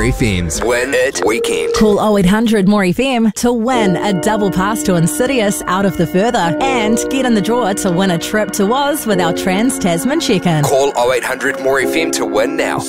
FM's Win It Weekend. Call 0800 More FM to win a double pass to Insidious Out of the Further and get in the draw to win a trip to Oz with our Trans Tasman check-in. Call 0800 More FM to win now.